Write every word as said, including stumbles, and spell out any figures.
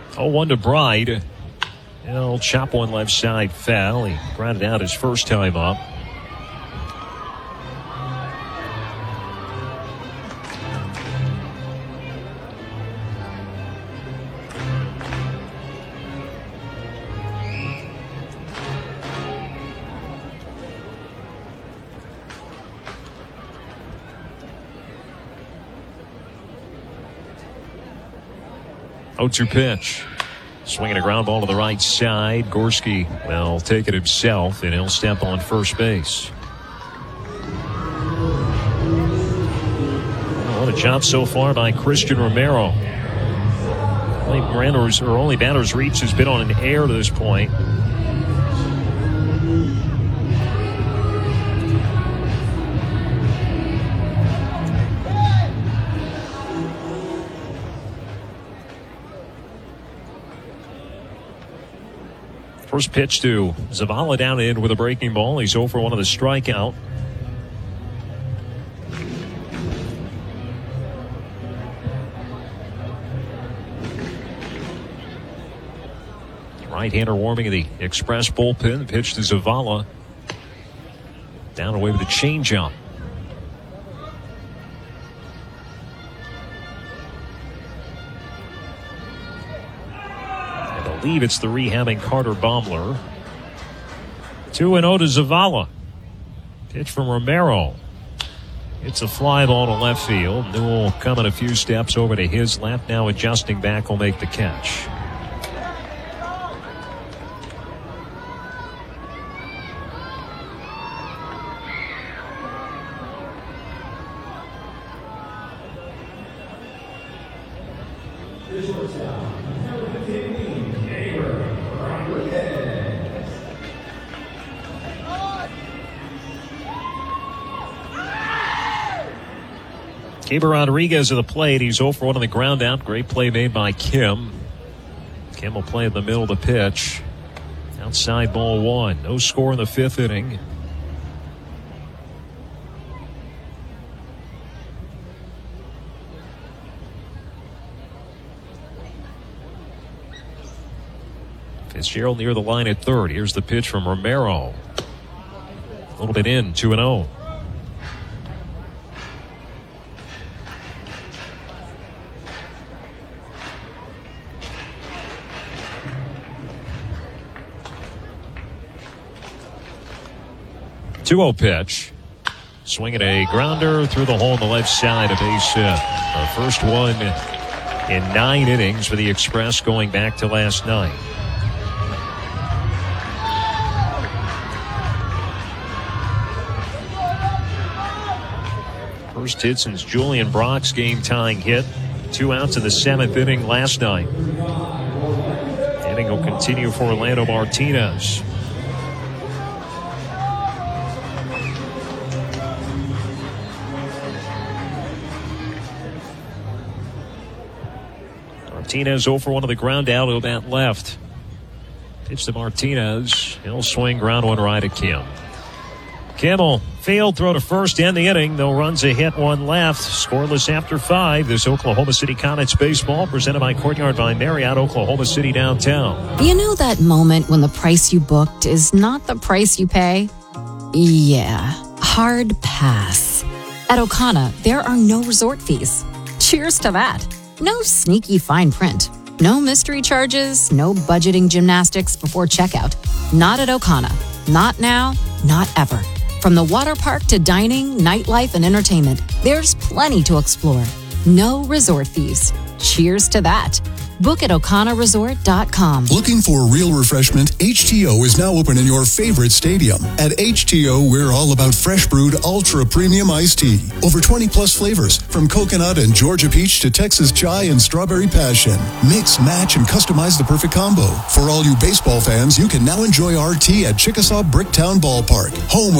oh one to Bride. He'll chop one left side foul. He grounded out his first time up. oh two pitch. Swinging a ground ball to the right side. Gorski will take it himself, and he'll step on first base. Well, what a job so far by Christian Romero. Only batters, or only batters reached has been on an air to this point. First pitch to Zavala down in with a breaking ball. He's oh for one of the strikeout. Right-hander warming in the Express bullpen. Pitch to Zavala. Down away with a changeup. I believe it's the rehabbing Carter Baumler. two and oh to Zavala. Pitch from Romero. It's a fly ball to left field. Newell coming a few steps over to his left. Now adjusting back will make the catch. Gabriel Rodriguez at the plate. He's oh for one on the ground out. Great play made by Kim. Kim will play in the middle of the pitch. Outside ball one. No score in the fifth inning. Fitzgerald near the line at third. Here's the pitch from Romero. A little bit in, two and oh. two oh pitch. Swinging a grounder through the hole on the left side, a base hit. The first one in nine innings for the Express going back to last night. First hit since Julian Brock's game-tying hit. Two outs in the seventh inning last night. The inning will continue for Orlando Martinez. Martinez oh for one of the ground out to that left. Pitch to Martinez. He'll swing ground one right at Kim. Kimmel failed throw to first in the inning. No runs, a hit, one left. Scoreless after five. This Oklahoma City Comets baseball presented by Courtyard by Marriott, Oklahoma City downtown. You know that moment when the price you booked is not the price you pay? Yeah, hard pass. At O'Connor, there are no resort fees. Cheers to that. No sneaky fine print. No mystery charges. No budgeting gymnastics before checkout. Not at O'Connor. Not now. Not ever. From the water park to dining, nightlife, and entertainment, there's plenty to explore. No resort fees. Cheers to that. Book at O'Connor Resort dot com. Looking for real refreshment? H T O is now open in your favorite stadium. At H T O, we're all about fresh brewed ultra premium iced tea. Over twenty plus flavors, from coconut and Georgia peach to Texas chai and strawberry passion. Mix, match, and customize the perfect combo. For all you baseball fans, you can now enjoy our tea at Chickasaw Bricktown Ballpark, home